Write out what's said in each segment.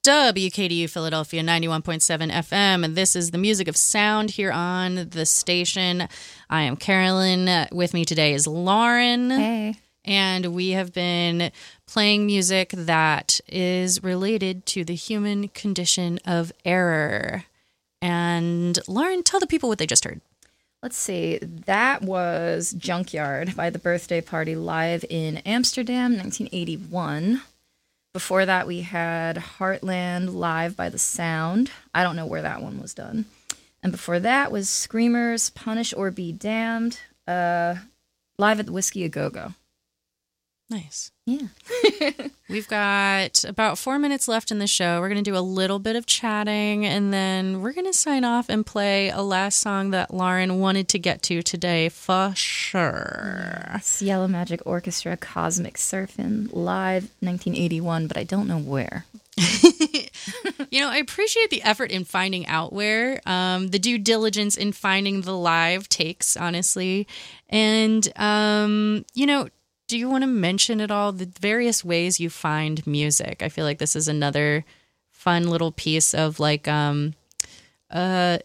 WKDU Philadelphia 91.7 FM, and this is the Music of Sound here on the station. I am Carolyn. With me today is Lauren. Hey. And we have been playing music that is related to the human condition of error. And Lauren, tell the people what they just heard. Let's see. That was Junkyard by The Birthday Party live in Amsterdam, 1981. Before that, we had Heartland live by The Sound. I don't know where that one was done. And before that was Screamers, Punish or Be Damned, live at the Whiskey A Go-Go. Nice. Yeah. We've got about 4 minutes left in the show. We're going to do a little bit of chatting, and then we're going to sign off and play a last song that Lauren wanted to get to today for sure. It's Yellow Magic Orchestra, Cosmic Surfin', live 1981, but I don't know where. You know, I appreciate the effort in finding out where, the due diligence in finding the live takes, honestly. And, you know, do you want to mention at all the various ways you find music? I feel like this is another fun little piece of like, how do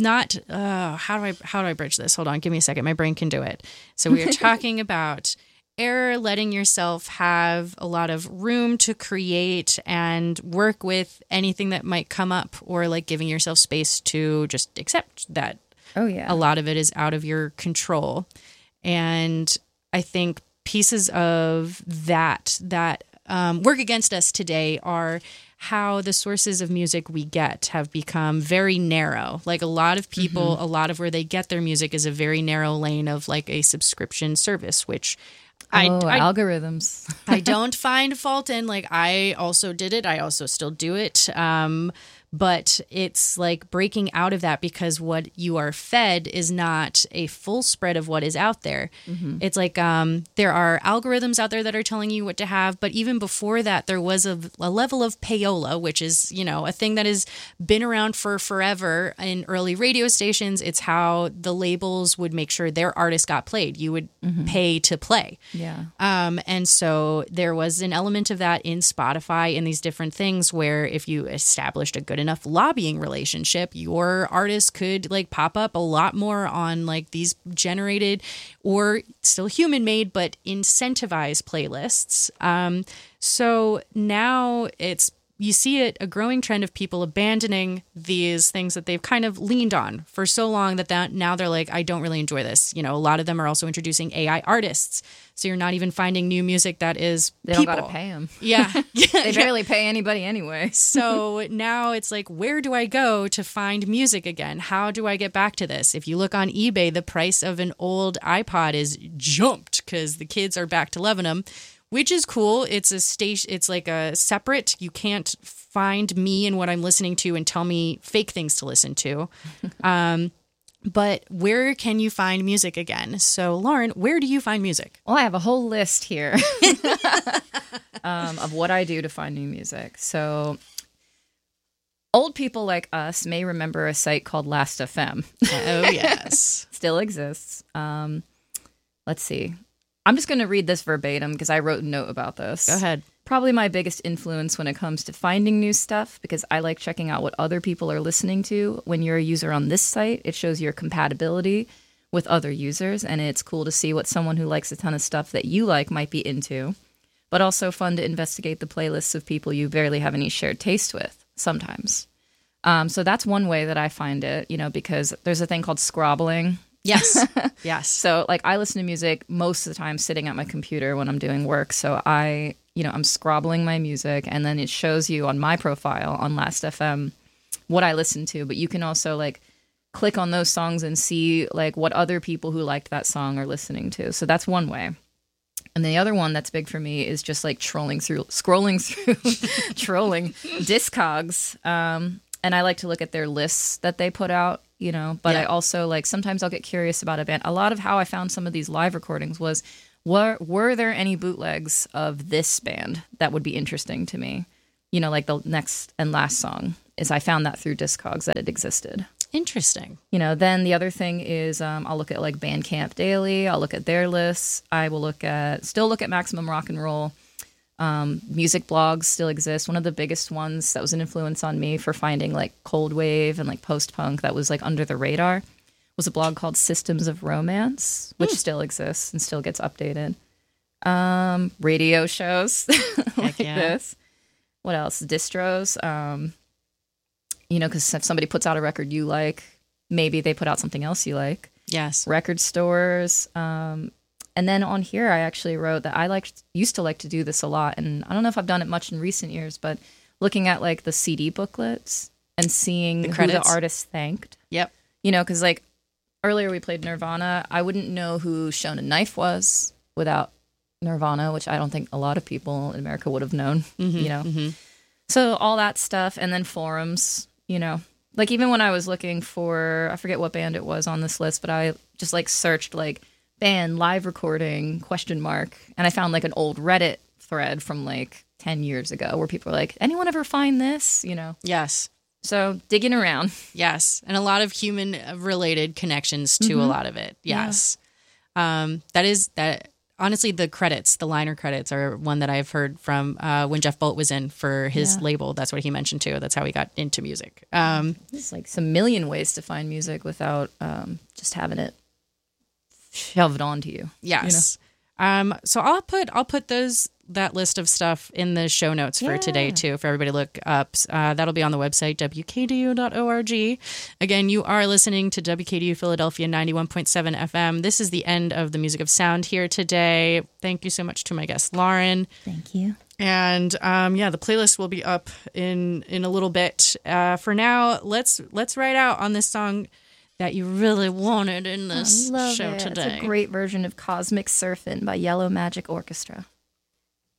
I bridge this? Hold on, give me a second. My brain can do it. So we are talking about error, letting yourself have a lot of room to create and work with anything that might come up, or like giving yourself space to just accept that a lot of it is out of your control. And I think pieces of that work against us today are how the sources of music we get have become very narrow. Like a lot of people, a lot of where they get their music is a very narrow lane of like a subscription service, which algorithms. I don't find fault in. Like I also did it. I also still do it. But it's like breaking out of that, because what you are fed is not a full spread of what is out there. It's like there are algorithms out there that are telling you what to have. But even before that, there was a level of payola, which is, you know, a thing that has been around for forever in early radio stations. It's how the labels would make sure their artist got played. You would pay to play. Yeah. And so there was an element of that in Spotify and these different things where if you established a good enough lobbying relationship, your artist could like pop up a lot more on like these generated or still human made but incentivized playlists. So now you see a growing trend of people abandoning these things that they've kind of leaned on for so long that now they're like, I don't really enjoy this. You know, a lot of them are also introducing AI artists. So you're not even finding new music that is They people. don't got to pay them. Yeah. They barely pay anybody anyway. So now it's like, where do I go to find music again? How do I get back to this? If you look on eBay, the price of an old iPod is jumped because the kids are back to loving them, which is cool. It's a station. It's like a separate. You can't find me and what I'm listening to and tell me fake things to listen to. But where can you find music again? So, Lauren, where do you find music? Well, I have a whole list here of what I do to find new music. So, old people like us may remember a site called Last.fm. Oh, yes. Still exists. Let's see. I'm just going to read this verbatim because I wrote a note about this. Go ahead. Probably my biggest influence when it comes to finding new stuff, because I like checking out what other people are listening to. When you're a user on this site, it shows your compatibility with other users, and it's cool to see what someone who likes a ton of stuff that you like might be into, but also fun to investigate the playlists of people you barely have any shared taste with sometimes. So that's one way that I find it, you know, because there's a thing called scrobbling. Yes. Yes. So like I listen to music most of the time sitting at my computer when I'm doing work. So I'm scrobbling my music, and then it shows you on my profile on Last.fm what I listen to. But you can also like click on those songs and see like what other people who liked that song are listening to. So that's one way. And the other one that's big for me is just like scrolling through trolling Discogs. And I like to look at their lists that they put out, you know, but I also like sometimes I'll get curious about a band. A lot of how I found some of these live recordings was, were there any bootlegs of this band that would be interesting to me? You know, like the next and last song is I found that through Discogs that it existed. Interesting. You know, then the other thing is I'll look at like Bandcamp Daily. I'll look at their lists. I will still look at Maximum Rock and Roll. Music blogs still exist. One of the biggest ones that was an influence on me for finding like cold wave and like post-punk that was like under the radar was a blog called Systems of Romance, which still exists and still gets updated. Radio shows like this. What else? Distros. Because if somebody puts out a record you like, maybe they put out something else you like. Yes. Record stores. And then on here, I actually wrote that used to like to do this a lot. And I don't know if I've done it much in recent years, but looking at like the CD booklets and seeing who the artist thanked. Yep. Because like earlier we played Nirvana. I wouldn't know who Shona Knife was without Nirvana, which I don't think a lot of people in America would have known, So all that stuff. And then forums, like even when I was looking for, I forget what band it was on this list, but I just like searched like band live recording ? And I found like an old Reddit thread from like 10 years ago where people were like, anyone ever find this? Yes. So digging around. Yes. And a lot of human related connections to a lot of it. Yes. Yeah. Honestly, the liner credits are one that I've heard from when Jeff Bolt was in for his label. That's what he mentioned too. That's how he got into music. There's like some million ways to find music without just having it shoved onto you. Yes. So I'll put that list of stuff in the show notes for today too, for everybody to look up. That'll be on the website, wkdu.org. Again, you are listening to WKDU Philadelphia 91.7 FM. This is the end of the Music of Sound here today. Thank you so much to my guest, Lauren. Thank you. And the playlist will be up in a little bit. For now, let's ride out on this song that you really wanted in this show today. It's a great version of Cosmic Surfin' by Yellow Magic Orchestra.